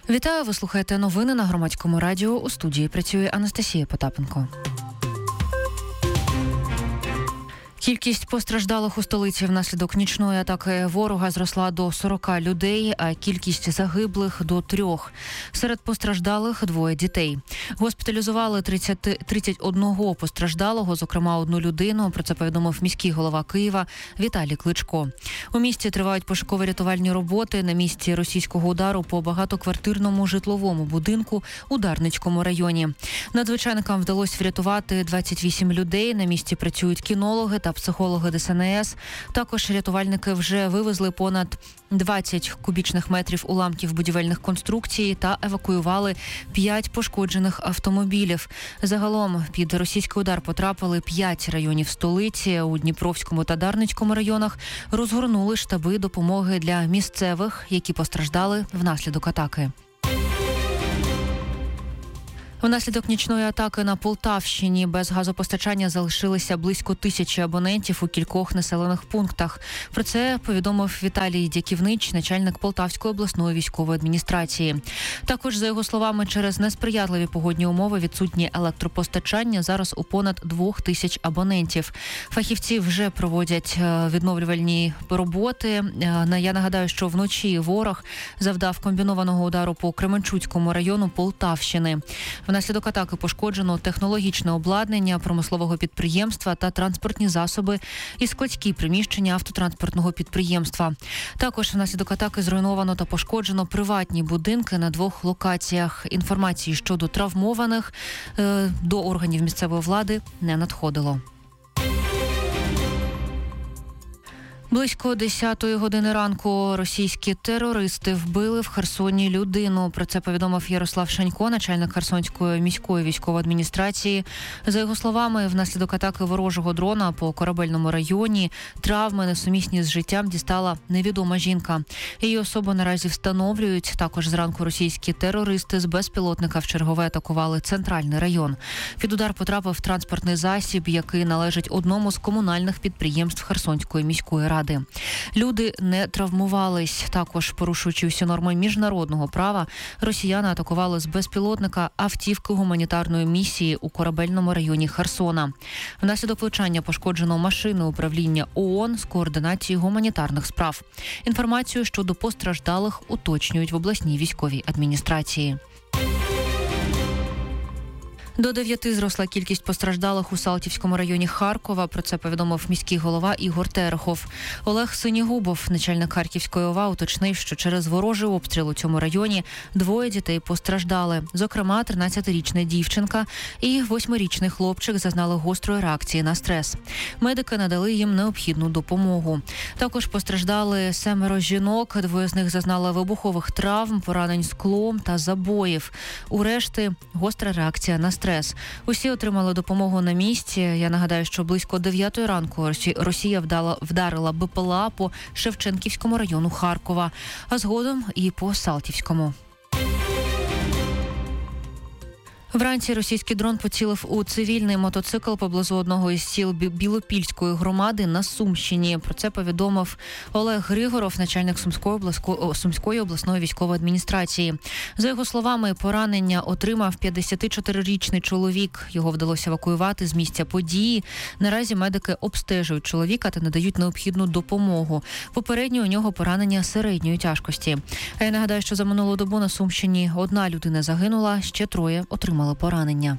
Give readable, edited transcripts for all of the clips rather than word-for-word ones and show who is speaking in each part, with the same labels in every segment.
Speaker 1: Вітаю, ви слухаєте новини на Громадському радіо. У студії працює Анастасія Потапенко. Кількість постраждалих у столиці внаслідок нічної атаки ворога зросла до 40 людей, а кількість загиблих – до 3. Серед постраждалих – 2 дітей. Госпіталізували 31 постраждалого, зокрема 1 людину. Про це повідомив міський голова Києва Віталій Кличко. У місті тривають пошуково-рятувальні роботи. На місці російського удару по багатоквартирному житловому будинку у Дарницькому районі. Надзвичайникам вдалося врятувати 28 людей. На місці працюють кінологи та психологи ДСНС. Також рятувальники вже вивезли понад 20 кубічних метрів уламків будівельних конструкцій та евакуювали 5 пошкоджених автомобілів. Загалом під російський удар потрапили 5 районів столиці. У Дніпровському та Дарницькому районах розгорнули штаби допомоги для місцевих, які постраждали внаслідок атаки. Внаслідок нічної атаки на Полтавщині без газопостачання залишилися близько 1000 абонентів у кількох населених пунктах. Про це повідомив Віталій Дяківнич, начальник Полтавської обласної військової адміністрації. Також, за його словами, через несприятливі погодні умови відсутнє електропостачання зараз у понад 2000 абонентів. Фахівці вже проводять відновлювальні роботи. Я нагадаю, що вночі ворог завдав комбінованого удару по Кременчуцькому району Полтавщини. Внаслідок атаки пошкоджено технологічне обладнання промислового підприємства та транспортні засоби і складські приміщення автотранспортного підприємства. Також внаслідок атаки зруйновано та пошкоджено приватні будинки на 2 локаціях. Інформації щодо травмованих до органів місцевої влади не надходило. Близько 10-ї години ранку російські терористи вбили в Херсоні людину. Про це повідомив Ярослав Шанько, начальник Херсонської міської військової адміністрації. За його словами, внаслідок атаки ворожого дрона по Корабельному районі травми, несумісні з життям, дістала невідома жінка. Її особу наразі встановлюють. Також зранку російські терористи з безпілотника вчергове атакували центральний район. Під удар потрапив транспортний засіб, який належить одному з комунальних підприємств Херсонської міської ради. Люди не травмувались. Також, порушуючи всі норми міжнародного права, росіяни атакували з безпілотника автівки гуманітарної місії у Корабельному районі Херсона. Внаслідок влучання пошкоджено машини управління ООН з координації гуманітарних справ. Інформацію щодо постраждалих уточнюють в обласній військовій адміністрації. До 9 зросла кількість постраждалих у Салтівському районі Харкова. Про це повідомив міський голова Ігор Терехов. Олег Синігубов, начальник Харківської ОВА, уточнив, що через ворожий обстріл у цьому районі 2 дітей постраждали. Зокрема, 13-річна дівчинка і 8-річний хлопчик зазнали гострої реакції на стрес. Медики надали їм необхідну допомогу. Також постраждали 7 жінок. 2 з них зазнали вибухових травм, поранень склом та забоїв. У решти гостра реакція на стрес. Усі отримали допомогу на місці. Я нагадаю, що близько 9 ранку Росія вдарила БПЛА по Шевченківському району Харкова, а згодом і по Салтівському. Вранці російський дрон поцілив у цивільний мотоцикл поблизу одного із сіл Білопільської громади на Сумщині. Про це повідомив Олег Григоров, начальник Сумської обласної військової адміністрації. За його словами, поранення отримав 54-річний чоловік. Його вдалося евакуювати з місця події. Наразі медики обстежують чоловіка та надають необхідну допомогу. Попередньо у нього поранення середньої тяжкості. А я нагадаю, що за минулу добу на Сумщині 1 людина загинула, ще 3 отримали поранення.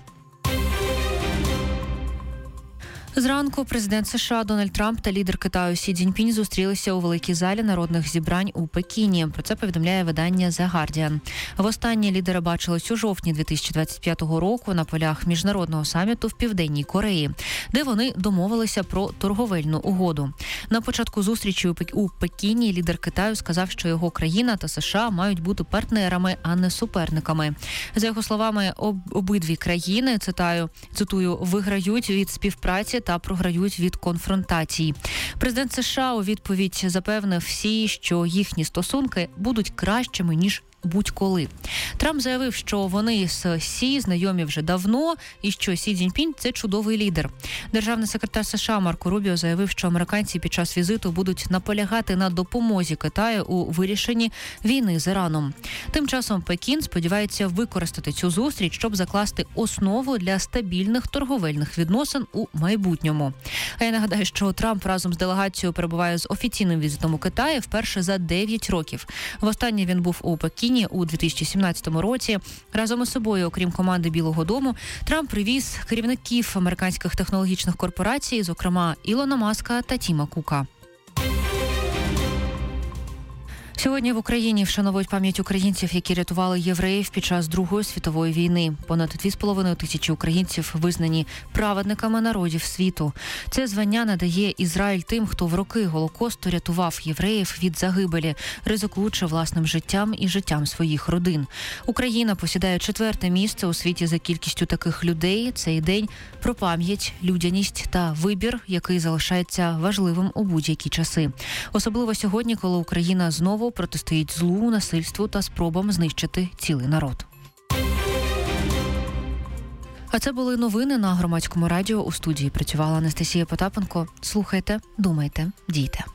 Speaker 1: Зранку президент США Дональд Трамп та лідер Китаю Сі Цзіньпінь зустрілися у великій залі народних зібрань у Пекіні. Про це повідомляє видання The Guardian. Востаннє лідери бачились у жовтні 2025 року на полях міжнародного саміту в Південній Кореї, де вони домовилися про торговельну угоду. На початку зустрічі у Пекіні лідер Китаю сказав, що його країна та США мають бути партнерами, а не суперниками. За його словами, обидві країни, цитую, виграють від співпраці та програють від конфронтацій. Президент США у відповідь запевнив всі, що їхні стосунки будуть кращими, ніж будь-коли. Трамп заявив, що вони з Сі знайомі вже давно і що Сі Цзіньпінь – це чудовий лідер. Державний секретар США Марко Рубіо заявив, що американці під час візиту будуть наполягати на допомозі Китаю у вирішенні війни з Іраном. Тим часом Пекін сподівається використати цю зустріч, щоб закласти основу для стабільних торговельних відносин у майбутньому. А я нагадаю, що Трамп разом з делегацією перебуває з офіційним візитом у Китаї вперше за 9 років. Востаннє він був у Пекіні у 2017 році. Разом із собою, окрім команди Білого дому, Трамп привіз керівників американських технологічних корпорацій, зокрема Ілона Маска та Тіма Кука. Сьогодні в Україні вшановують пам'ять українців, які рятували євреїв під час Другої світової війни. Понад 2,5 тисячі українців визнані праведниками народів світу. Це звання надає Ізраїль тим, хто в роки Голокосту рятував євреїв від загибелі, ризикуючи власним життям і життям своїх родин. Україна посідає 4-те місце у світі за кількістю таких людей. Цей день про пам'ять, людяність та вибір, який залишається важливим у будь-які часи. Особливо сьогодні, коли Україна знову протистоїть злу, насильству та спробам знищити цілий народ. А це були новини на Громадському радіо. У студії працювала Анастасія Потапенко. Слухайте, думайте, дійте.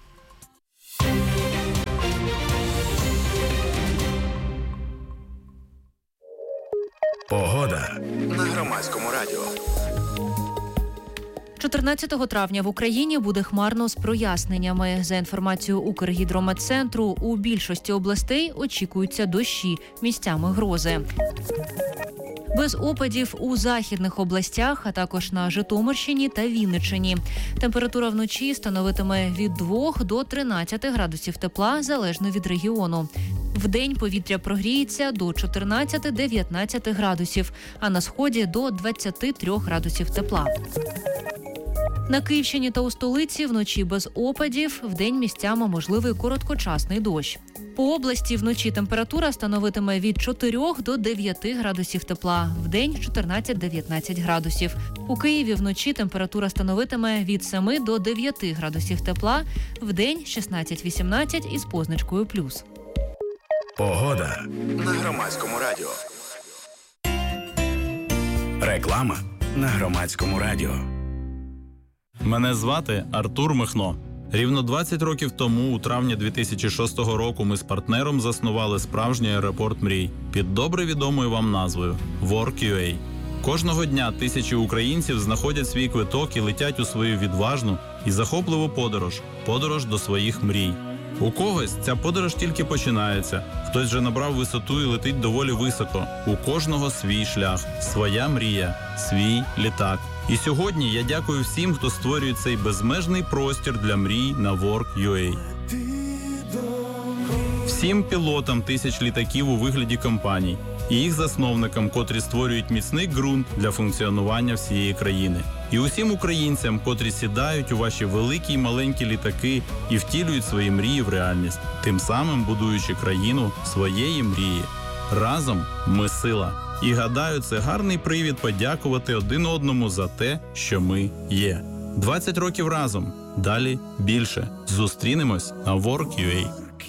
Speaker 2: Погода на Громадському радіо.
Speaker 1: 14 травня в Україні буде хмарно з проясненнями. За інформацією Укргідрометцентру, у більшості областей очікуються дощі, місцями грози. Без опадів у західних областях, а також на Житомирщині та Вінниччині. Температура вночі становитиме від 2 до 13 градусів тепла, залежно від регіону. Вдень повітря прогріється до 14-19 градусів, а на сході до 23 градусів тепла. На Київщині та у столиці вночі без опадів, вдень місцями можливий короткочасний дощ. По області вночі температура становитиме від 4 до 9 градусів тепла, вдень 14-19 градусів. У Києві вночі температура становитиме від 7 до 9 градусів тепла, вдень 16-18 із позначкою плюс.
Speaker 2: Погода на Громадському радіо. Реклама на Громадському радіо.
Speaker 3: Мене звати Артур Михно. Рівно 20 років тому, у травні 2006 року, ми з партнером заснували справжній аеропорт мрій під добре відомою вам назвою Work.ua. Кожного дня тисячі українців знаходять свій квиток і летять у свою відважну і захопливу подорож до своїх мрій. У когось ця подорож тільки починається, хтось вже набрав висоту і летить доволі високо. У кожного свій шлях, своя мрія, свій літак. І сьогодні я дякую всім, хто створює цей безмежний простір для мрій на Work.ua. Всім пілотам тисяч літаків у вигляді компаній і їх засновникам, котрі створюють міцний ґрунт для функціонування всієї країни. І усім українцям, котрі сідають у ваші великі й маленькі літаки і втілюють свої мрії в реальність, тим самим будуючи країну своєї мрії. Разом ми сила. І гадаю, це гарний привід подякувати один одному за те, що ми є. 20 років разом. Далі більше. Зустрінемось на Work.ua.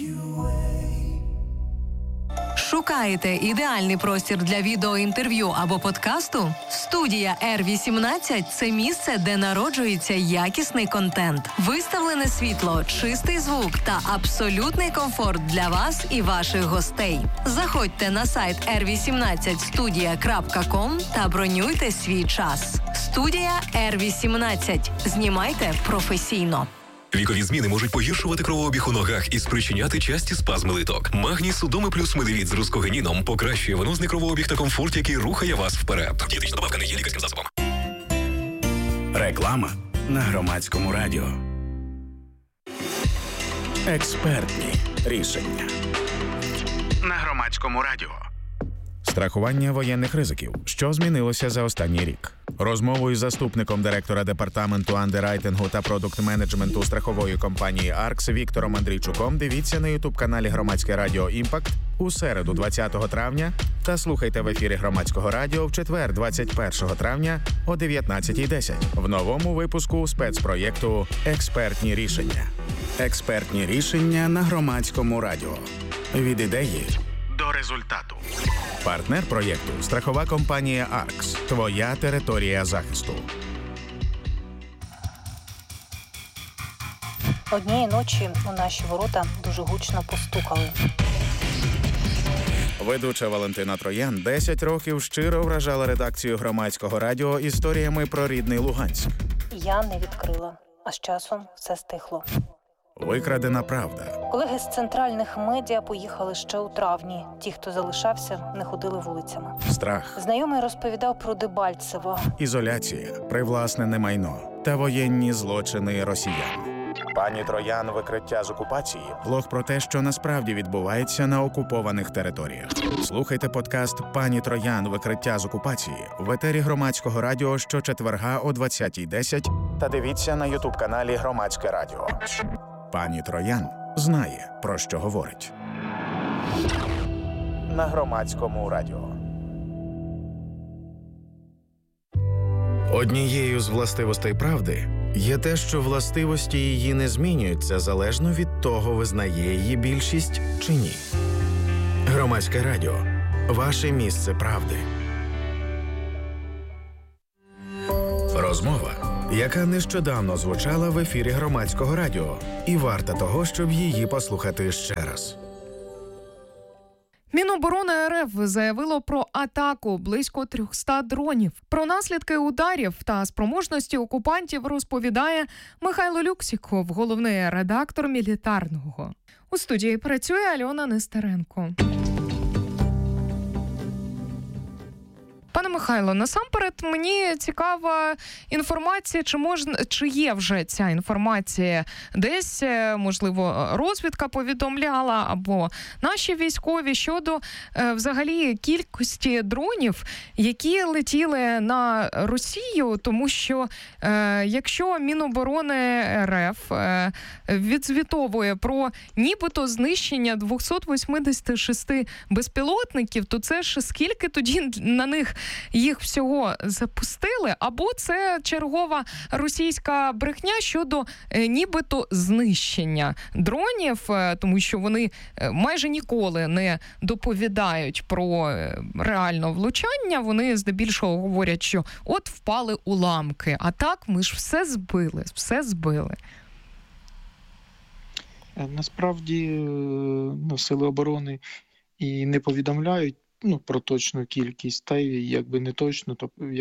Speaker 4: Шукаєте ідеальний простір для відеоінтерв'ю або подкасту? Студія R18 – це місце, де народжується якісний контент. Виставлене світло, чистий звук та абсолютний комфорт для вас і ваших гостей. Заходьте на сайт r18studia.com та бронюйте свій час. Студія R18. Знімайте професійно.
Speaker 5: Вікові зміни можуть погіршувати кровообіг у ногах і спричиняти часті спазми литок. Магній Судоми плюс Медевіт з рускогеніном покращує венозний кровообіг та комфорт, який рухає вас вперед. Дієтична добавка не є лікарським засобом.
Speaker 2: Реклама на Громадському радіо. Експертні рішення на Громадському радіо. Страхування воєнних ризиків. Що змінилося за останній рік? Розмову із заступником директора департаменту андеррайтингу та продукт-менеджменту страхової компанії «Аркс» Віктором Андрійчуком дивіться на ютуб-каналі «Громадське радіо Імпакт» у середу 20 травня та слухайте в ефірі Громадського радіо в четвер 21 травня о 19:10 в новому випуску спецпроєкту «Експертні рішення». Експертні рішення на Громадському радіо. Від ідеї до результату. Партнер проєкту – страхова компанія «Аркс». Твоя територія захисту.
Speaker 6: Однієї ночі у наші ворота дуже гучно постукали.
Speaker 2: Ведуча Валентина Троян 10 років щиро вражала редакцію Громадського радіо історіями про рідний Луганськ.
Speaker 6: Я не відкрила, а з часом все стихло.
Speaker 2: Викрадена правда.
Speaker 6: Колеги з центральних медіа поїхали ще у травні. Ті, хто залишався, не ходили вулицями.
Speaker 2: Страх.
Speaker 6: Знайомий розповідав про Дебальцево.
Speaker 2: Ізоляція, привласнене майно та воєнні злочини росіян. Пані Троян «Викриття з окупації» – блог про те, що насправді відбувається на окупованих територіях. Слухайте подкаст «Пані Троян. Викриття з окупації» в етері Громадського радіо щочетверга о 20:10 та дивіться на ютуб-каналі Громадське радіо. Пані Троян знає, про що говорить. На Громадському радіо. Однією з властивостей правди є те, що властивості її не змінюються залежно від того, визнає її більшість чи ні. Громадське радіо. Ваше місце правди. Розмова, яка нещодавно звучала в ефірі Громадського радіо, і варта того, щоб її послухати ще раз.
Speaker 7: Міноборони РФ заявило про атаку близько 300 дронів. Про наслідки ударів та спроможності окупантів розповідає Михайло Люксіков, головний редактор Мілітарного. У студії працює Альона Нестеренко. Пане Михайло, насамперед мені цікава інформація, чи є вже ця інформація десь, можливо, розвідка повідомляла, або наші військові щодо взагалі кількості дронів, які летіли на Росію, тому що якщо Міноборони РФ відзвітовує про нібито знищення 286 безпілотників, то це ж скільки тоді на них їх всього запустили, або це чергова російська брехня щодо нібито знищення дронів, тому що вони майже ніколи не доповідають про реальне влучання, вони здебільшого говорять, що от впали уламки, а так ми ж все збили.
Speaker 8: Насправді, сили оборони і не повідомляють про точну кількість, та й якби не точно,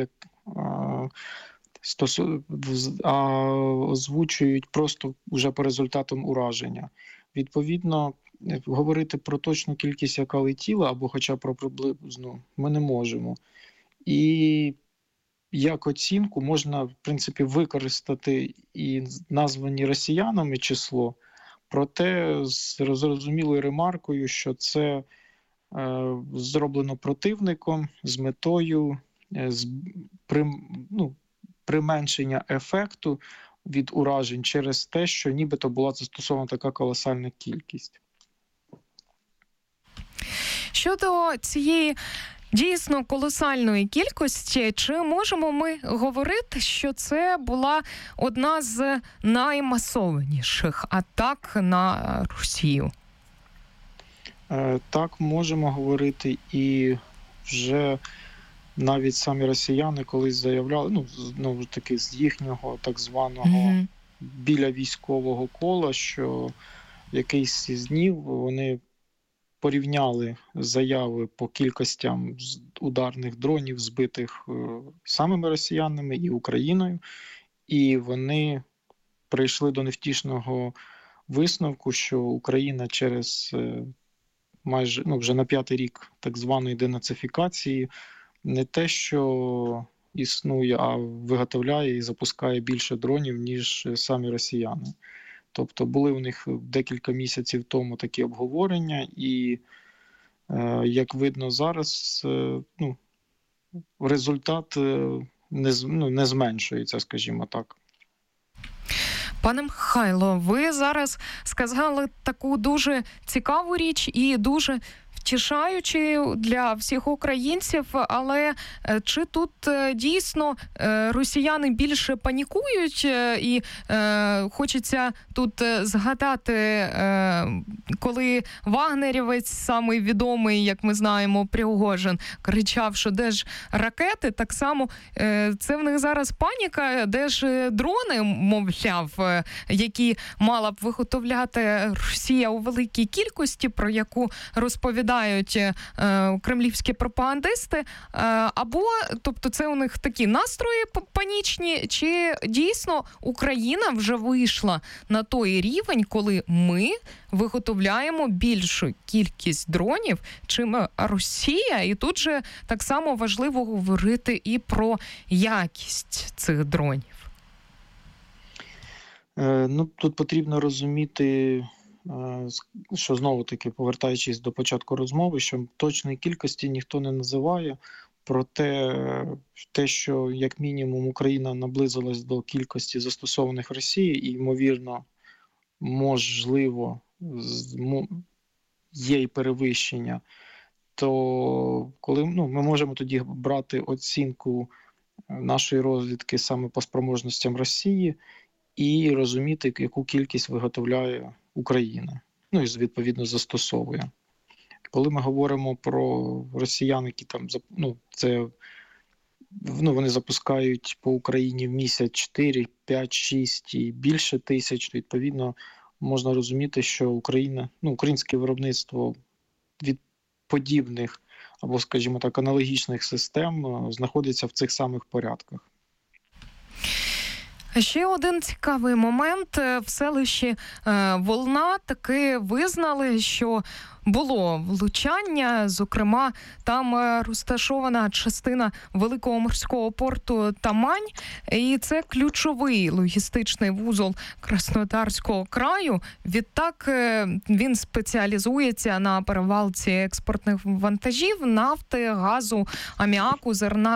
Speaker 8: озвучують просто вже по результатам ураження. Відповідно, говорити про точну кількість, яка летіла, або хоча б про приблизну, ми не можемо. І як оцінку можна, в принципі, використати і названі росіянами число, проте з зрозумілою ремаркою, що це зроблено противником з метою применшення ефекту від уражень через те, що нібито була застосована така колосальна кількість.
Speaker 7: Щодо цієї дійсно колосальної кількості, чи можемо ми говорити, що це була одна з наймасованіших атак на Росію?
Speaker 8: Так, можемо говорити, і вже навіть самі росіяни колись заявляли, знову ж таки, з їхнього так званого біля військового кола, що якийсь із днів вони порівняли заяви по кількостям ударних дронів, збитих самими росіянами і Україною, і вони прийшли до невтішного висновку, що Україна через майже вже на 5-й рік так званої денацифікації не те, що існує, а виготовляє і запускає більше дронів, ніж самі росіяни. Тобто були у них декілька місяців тому такі обговорення, і, як видно зараз, результат не зменшується, скажімо так.
Speaker 7: Пане Михайло, ви зараз сказали таку дуже цікаву річ і дуже втішаючий для всіх українців, але чи тут дійсно росіяни більше панікують? І хочеться тут згадати, коли вагнерівець, самий відомий, як ми знаємо, Пригожин, кричав, що де ж ракети, так само це в них зараз паніка, де ж дрони, мовляв, які мала б виготовляти Росія у великій кількості, про яку розповідають кремлівські пропагандисти, або, тобто, це у них такі настрої панічні, чи дійсно Україна вже вийшла на той рівень, коли ми виготовляємо більшу кількість дронів, чим Росія, і тут же так само важливо говорити і про якість цих дронів.
Speaker 8: Тут потрібно розуміти, що знову-таки, повертаючись до початку розмови, що точної кількості ніхто не називає, проте те, що як мінімум Україна наблизилась до кількості застосованих Росії і, ймовірно, можливо, є й перевищення, то коли ми можемо тоді брати оцінку нашої розвідки саме по спроможностям Росії і розуміти, яку кількість виготовляє Україна, і відповідно застосовує. Коли ми говоримо про росіян, які там, вони запускають по Україні в місяць 4, 5, 6 і більше тисяч, відповідно, можна розуміти, що українське виробництво від подібних або, скажімо так, аналогічних систем знаходиться в цих самих порядках.
Speaker 7: Ще один цікавий момент. В селищі Волна таки визнали, що було влучання, зокрема, там розташована частина великого морського порту Тамань, і це ключовий логістичний вузол Краснодарського краю. Відтак він спеціалізується на перевалці експортних вантажів, нафти, газу, аміаку,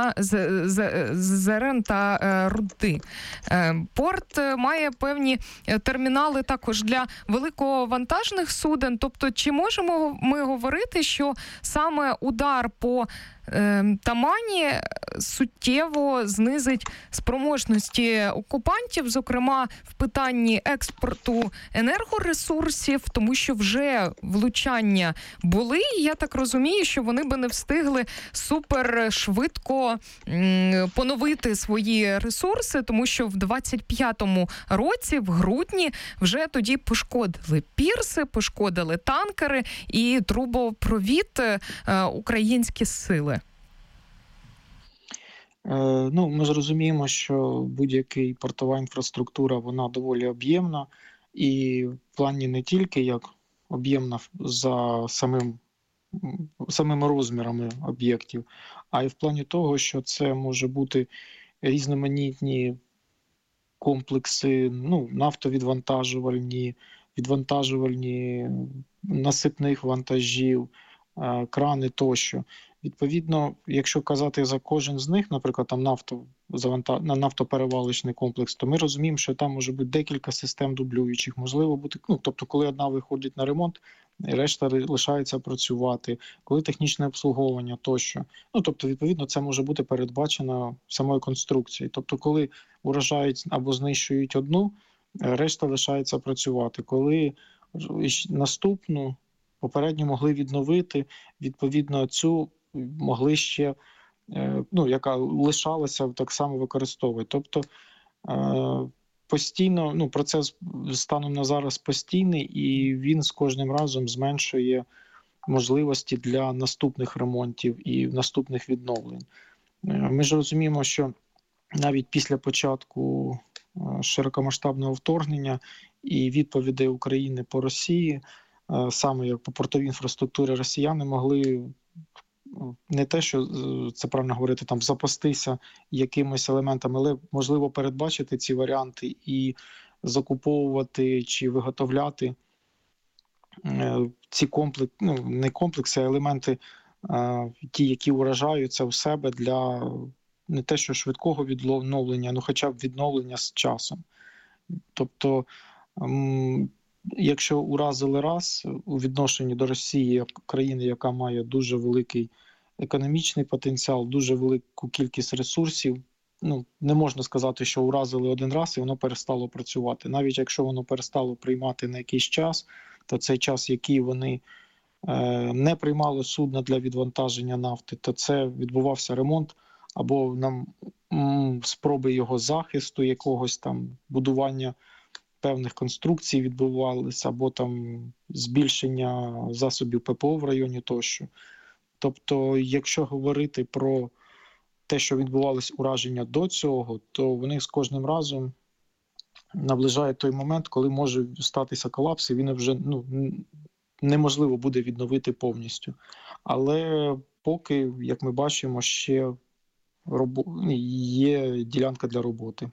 Speaker 7: зерен та руди. Порт має певні термінали також для великовантажних суден, тобто чи можемо ми говорити, що саме удар по Тамані суттєво знизить спроможності окупантів, зокрема в питанні експорту енергоресурсів, тому що вже влучання були, і я так розумію, що вони би не встигли супершвидко поновити свої ресурси, тому що в 25-му році, в грудні, вже тоді пошкодили пірси, пошкодили танкери і трубопровід українські сили.
Speaker 8: Ми зрозуміємо, що будь-яка портова інфраструктура, вона доволі об'ємна, і в плані не тільки як об'ємна за самими розмірами об'єктів, а й в плані того, що це може бути різноманітні комплекси, нафтовідвантажувальні, відвантажувальні насипних вантажів, крани тощо. Відповідно, якщо казати за кожен з них, наприклад, там нафтоперевалочний комплекс, то ми розуміємо, що там може бути декілька систем дублюючих. Можливо бути, тобто, коли одна виходить на ремонт, решта лишається працювати, коли технічне обслуговування тощо. Тобто, відповідно, це може бути передбачено самою конструкцією. Тобто, коли уражають або знищують одну, решта лишається працювати. Коли наступну, попередньо могли відновити, відповідно, цю могли ще, яка лишалася, так само використовувати. Тобто постійно, процес станом на зараз постійний, і він з кожним разом зменшує можливості для наступних ремонтів і наступних відновлень. Ми ж розуміємо, що навіть після початку широкомасштабного вторгнення і відповідей України по Росії, саме як по портовій інфраструктурі, росіяни могли не те, що це правильно говорити, там запастися якимось елементами, але можливо передбачити ці варіанти і закуповувати чи виготовляти ці не комплекси, а елементи, ті, які уражаються в себе для не те, що швидкого відновлення, хоча б відновлення з часом. Тобто якщо уразили раз у відношенні до Росії, як країни, яка має дуже великий економічний потенціал, дуже велику кількість ресурсів, не можна сказати, що уразили один раз і воно перестало працювати. Навіть якщо воно перестало приймати на якийсь час, то цей час, який вони не приймали судна для відвантаження нафти, то це відбувався ремонт або спроби його захисту, якогось там будування певних конструкцій відбувалися, або там збільшення засобів ППО в районі тощо. Тобто, якщо говорити про те, що відбувалось ураження до цього, то вони з кожним разом наближає той момент, коли може статися колапс, і він вже неможливо буде відновити повністю. Але поки, як ми бачимо, ще є ділянка для роботи.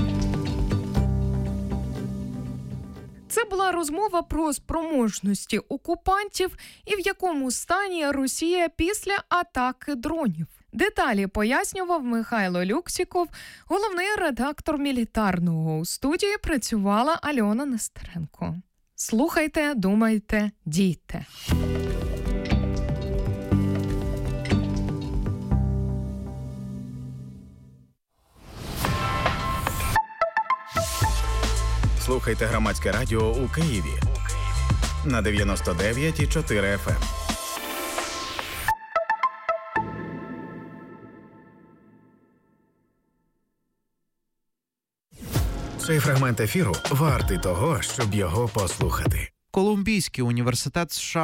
Speaker 7: Це була розмова про спроможності окупантів і в якому стані Росія після атаки дронів. Деталі пояснював Михайло Люксіков, головний редактор Мілітарного. У студії працювала Альона Нестеренко. Слухайте, думайте, дійте.
Speaker 2: Слухайте Громадське радіо у Києві на 99,4 FM. Цей фрагмент ефіру вартий того, щоб його послухати.
Speaker 9: Колумбійський університет США